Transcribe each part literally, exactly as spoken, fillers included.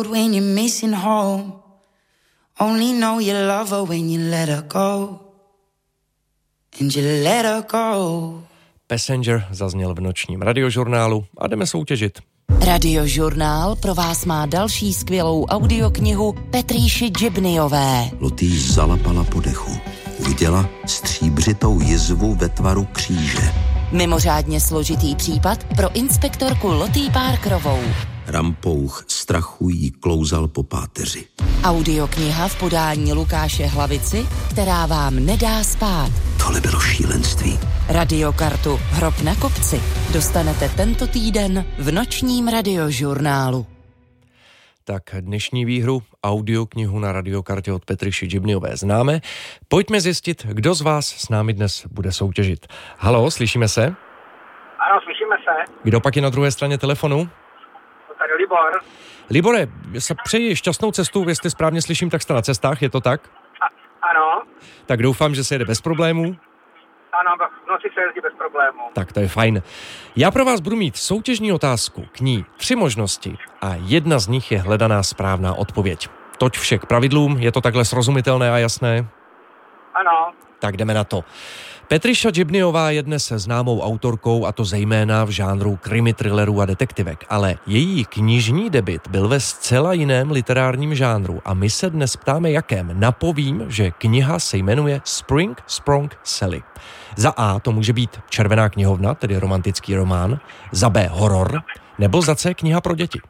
road when you're missing home. Only know you love her when you let her go. And you let her go. Passenger zazněl v nočním radiožurnálu a jdeme soutěžit. Radiožurnál pro vás má další skvělou audioknihu Petrýši Džibnyové. Lotý zalapala po dechu. Uviděla stříbřitou jizvu ve tvaru kříže. Mimořádně složitý případ pro inspektorku Lotý Parkerovou. Rampouch strachu jí klouzal po páteři. Audiokniha v podání Lukáše Hlavici, která vám nedá spát. Tohle bylo šílenství. Radiokartu Hrob na kopci dostanete tento týden v nočním radiožurnálu. Tak dnešní výhru, audioknihu na radiokartě od Petrýši Džibnyové známe. Pojďme zjistit, kdo z vás s námi dnes bude soutěžit. Haló, slyšíme se? Ano, slyšíme se. Kdo pak je na druhé straně telefonu? Tady Libor. Libore, se přeji šťastnou cestu, jestli správně slyším, tak jste na cestách, je to tak? A, ano. Tak doufám, že se jede bez problémů. Ano, v noci se jezdí bez problémů. Tak to je fajn. Já pro vás budu mít soutěžní otázku, k ní tři možnosti a jedna z nich je hledaná správná odpověď. Toť vše k pravidlům, je to takhle srozumitelné a jasné? Ano. Tak jdeme na to. Petrýša Džibnyová je dnes známou autorkou, a to zejména v žánru krimi, thrillerů a detektivek, ale její knižní debut byl ve zcela jiném literárním žánru a my se dnes ptáme jakém. Napovím, že kniha se jmenuje Spring Sprung Sally. Za A to může být Červená knihovna, tedy romantický román, za B horor, nebo za C kniha pro děti.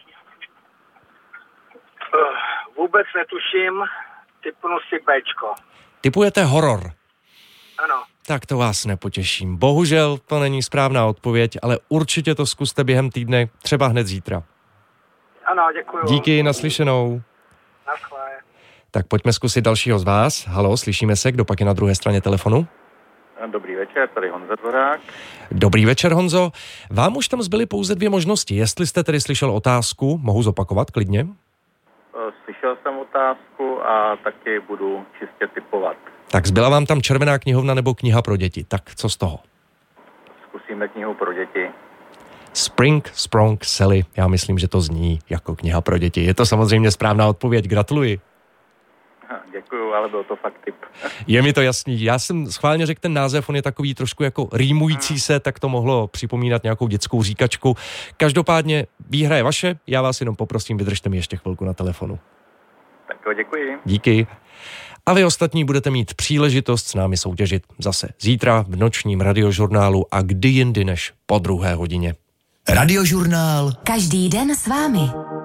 Uh, vůbec netuším, typnu si Bčko. Tipujete horor? Ano. Tak to vás nepotěším. Bohužel to není správná odpověď, ale určitě to zkuste během týdne, třeba hned zítra. Ano, děkuju. Díky, naslyšenou. Naschle. Tak pojďme zkusit dalšího z vás. Haló, slyšíme se, kdo pak je na druhé straně telefonu? Dobrý večer, tady Honza Dvorák. Dobrý večer, Honzo. Vám už tam zbyly pouze dvě možnosti. Jestli jste tedy slyšel otázku, mohu zopakovat klidně? Slyšel jsem otázku a taky budu čistě tipovat. Tak zbyla vám tam Červená knihovna nebo kniha pro děti. Tak co z toho? Zkusíme knihu pro děti. Spring Sprung Sally. Já myslím, že to zní jako kniha pro děti. Je to samozřejmě správná odpověď. Gratuluji. Děkuju, ale byl to fakt tip. Je mi to jasný. Já jsem schválně řekl ten název, on je takový trošku jako rýmující se, tak to mohlo připomínat nějakou dětskou říkačku. Každopádně výhra je vaše, já vás jenom poprosím, vydržte mi ještě chvilku na telefonu. Tak jo, děkuji. Díky. A vy ostatní budete mít příležitost s námi soutěžit zase zítra v nočním radiožurnálu a kdy jindy než po druhé hodině. Radiožurnál. Každý den s vámi.